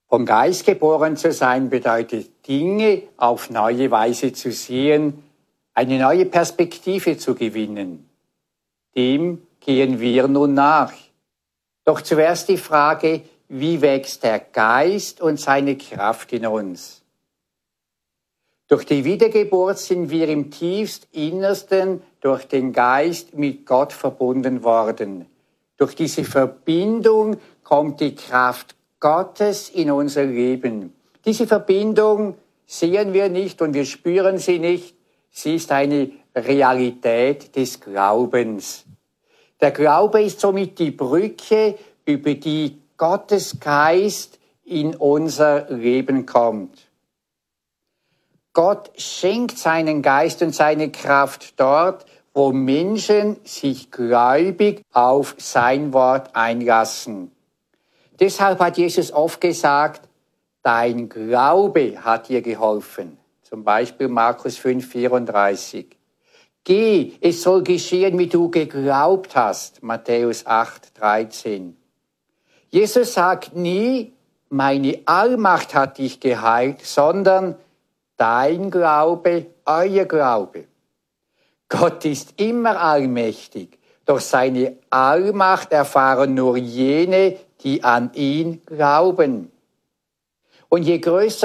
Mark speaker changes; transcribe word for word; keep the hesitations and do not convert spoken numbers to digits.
Speaker 1: Vom Geist geboren zu sein bedeutet, Dinge auf neue Weise zu sehen, eine neue Perspektive zu gewinnen. Dem gehen wir nun nach. Doch zuerst die Frage, wie wächst der Geist und seine Kraft in uns? Durch die Wiedergeburt sind wir im tiefst Innersten durch den Geist mit Gott verbunden worden. Durch diese Verbindung kommt die Kraft Gottes in unser Leben. Diese Verbindung sehen wir nicht und wir spüren sie nicht. Sie ist eine Realität des Glaubens. Der Glaube ist somit die Brücke, über die Gottes Geist in unser Leben kommt. Gott schenkt seinen Geist und seine Kraft dort, wo Menschen sich gläubig auf sein Wort einlassen. Deshalb hat Jesus oft gesagt, dein Glaube hat dir geholfen. Zum Beispiel Markus fünf, vierunddreißig. Geh, es soll geschehen, wie du geglaubt hast. Matthäus acht, dreizehn. Jesus sagt nie, meine Allmacht hat dich geheilt, sondern dein Glaube, euer Glaube. Gott ist immer allmächtig, doch seine Allmacht erfahren nur jene, die an ihn glauben. Und je größer